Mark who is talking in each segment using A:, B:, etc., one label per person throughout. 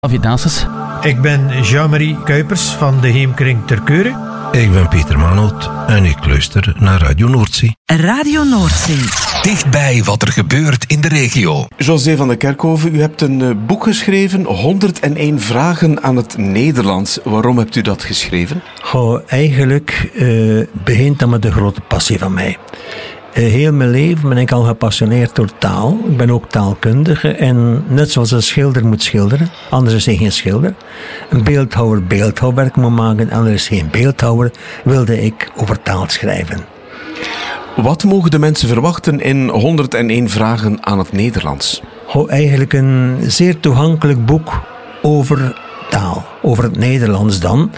A: Avidasis.
B: Ik ben Jean-Marie Kuipers van de Heemkring ter Keure.
C: Ik ben Pieter Manholt en ik luister naar Radio Noordzee.
D: Radio Noordzee.
E: Dichtbij wat er gebeurt in de regio.
F: José van de Kerkhoven, u hebt een boek geschreven, 101 vragen aan het Nederlands. Waarom hebt u dat geschreven?
B: Eigenlijk begint dat met de grote passie van mij. Heel mijn leven ben ik al gepassioneerd door taal. Ik ben ook taalkundige en net zoals een schilder moet schilderen, anders is hij geen schilder. Een beeldhouwer beeldhouwwerk moet maken, anders is geen beeldhouwer, wilde ik over taal schrijven.
F: Wat mogen de mensen verwachten in 101 vragen aan het Nederlands?
B: Eigenlijk een zeer toegankelijk boek over taal, over het Nederlands dan.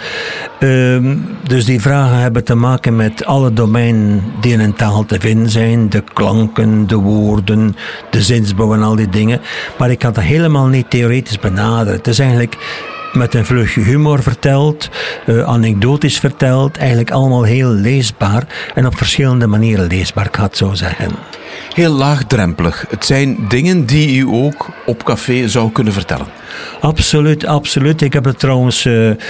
B: Dus die vragen hebben te maken met alle domeinen die in een taal te vinden zijn. De klanken, de woorden, de zinsbouw en al die dingen. Maar ik had dat helemaal niet theoretisch benaderd. Het is eigenlijk met een vleugje humor verteld, anekdotisch verteld. Eigenlijk allemaal heel leesbaar en op verschillende manieren leesbaar, ik ga het zo zeggen.
F: Heel laagdrempelig. Het zijn dingen die u ook op café zou kunnen vertellen.
B: Absoluut, absoluut. Ik heb het trouwens...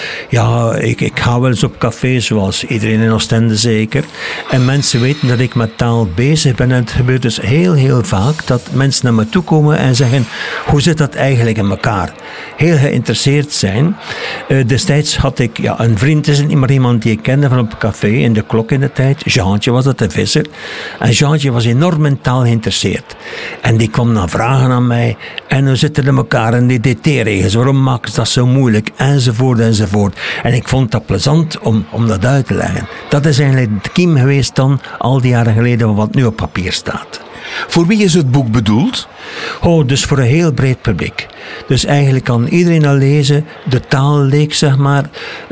B: ik ga wel eens op café, zoals iedereen in Oostende zeker. En mensen weten dat ik met taal bezig ben. En het gebeurt dus heel, heel vaak dat mensen naar me toe komen en zeggen: hoe zit dat eigenlijk in elkaar? Heel geïnteresseerd zijn. Destijds had ik een vriend, is niet maar iemand die ik kende van op een café, in de klok in de tijd. Jeantje was dat, de visser. En Jeantje was enorm in taal geïnteresseerd. En die kwam dan vragen aan mij. En hoe zitten in elkaar en die dt-regels? Waarom maken ze dat zo moeilijk? Enzovoort, enzovoort. En ik vond dat plezant om dat uit te leggen. Dat is eigenlijk de kiem geweest dan, al die jaren geleden, van wat nu op papier staat.
F: Voor wie is het boek bedoeld?
B: Dus voor een heel breed publiek. Dus eigenlijk kan iedereen al lezen. De taalleek, zeg maar.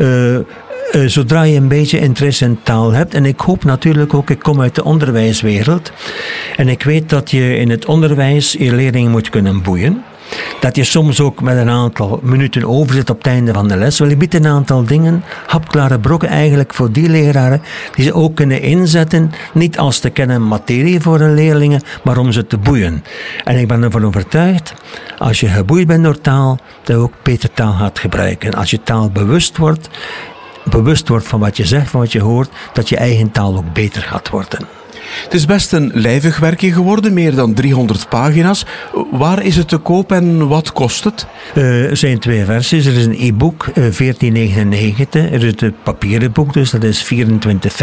B: Zodra je een beetje interesse in taal hebt. En ik hoop natuurlijk ook, ik kom uit de onderwijswereld. En ik weet dat je in het onderwijs je leerlingen moet kunnen boeien. Dat je soms ook met een aantal minuten overzit op het einde van de les. Wel, je biedt een aantal dingen, hapklare brokken eigenlijk voor die leraren, die ze ook kunnen inzetten, niet als te kennen materie voor hun leerlingen, maar om ze te boeien. En ik ben ervan overtuigd, als je geboeid bent door taal, dat je ook beter taal gaat gebruiken. Als je taal bewust wordt van wat je zegt, van wat je hoort, dat je eigen taal ook beter gaat worden.
F: Het is best een lijvig werkje geworden, meer dan 300 pagina's. Waar is het te koop en wat kost het?
B: Er zijn 2 versies. Er is een e-book, 14,99. Er is het papieren boek, dus dat is 24,50.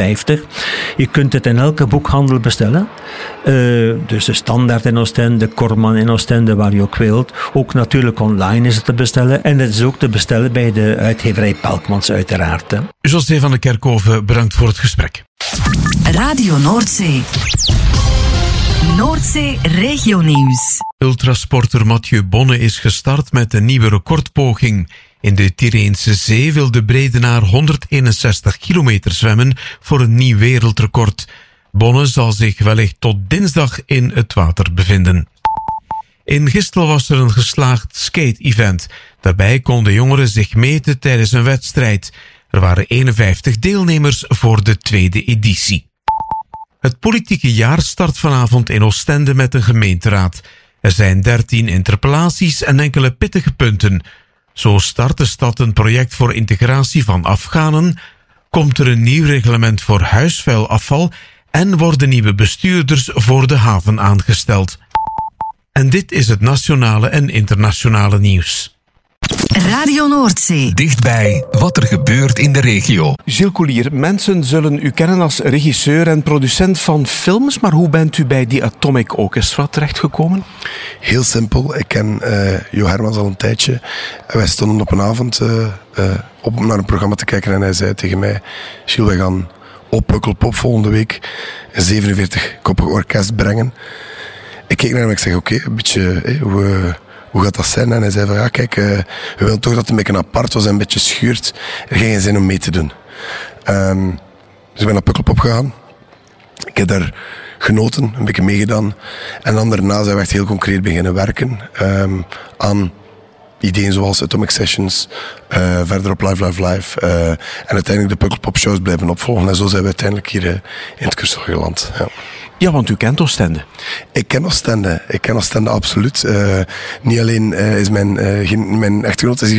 B: Je kunt het in elke boekhandel bestellen. Dus de Standaard in Oostende, Korman in Oostende, waar je ook wilt. Ook natuurlijk online is het te bestellen. En het is ook te bestellen bij de uitgeverij Pelkmans uiteraard.
E: José van de Kerkhoven, bedankt voor het gesprek.
D: Radio Noordzee. Noordzee Regionieuws.
E: Ultrasporter Mathieu Bonne is gestart met een nieuwe recordpoging. In de Tyreense Zee wil de Bredenaar 161 kilometer zwemmen voor een nieuw wereldrecord. Bonne zal zich wellicht tot dinsdag in het water bevinden. In Gistel was er een geslaagd skate-event. Daarbij konden jongeren zich meten tijdens een wedstrijd. Er waren 51 deelnemers voor de 2e editie. Het politieke jaar start vanavond in Oostende met een gemeenteraad. Er zijn 13 interpellaties en enkele pittige punten. Zo start de stad een project voor integratie van Afghanen, komt er een nieuw reglement voor huisvuilafval en worden nieuwe bestuurders voor de haven aangesteld. En dit is het nationale en internationale nieuws.
D: Radio Noordzee.
E: Dichtbij wat er gebeurt in de regio.
F: Gilles Coulier, mensen zullen u kennen als regisseur en producent van films, maar hoe bent u bij die Atomic Orchestra terechtgekomen?
G: Heel simpel. Ik ken Jo Hermans al een tijdje. En wij stonden op een avond op naar een programma te kijken en hij zei tegen mij: Gilles, we gaan op Pukkelpop volgende week een 47-koppig orkest brengen. Ik keek naar hem en ik zeg: oké, een beetje... hoe gaat dat zijn? En hij zei van ja, kijk, we willen toch dat het een beetje apart was en een beetje schuurt. Er ging geen zin om mee te doen. Dus ik ben naar Pukkelpop gegaan. Ik heb daar genoten, een beetje meegedaan. En dan daarna zijn we echt heel concreet beginnen werken aan ideeën zoals Atomic Sessions, verder op Live. En uiteindelijk de Pukkelpop shows blijven opvolgen. En zo zijn we uiteindelijk hier in het Kursel geland. Ja.
F: Ja, want u kent Oostende.
G: Ik ken Oostende absoluut. Niet alleen is mijn echtgenoot is hier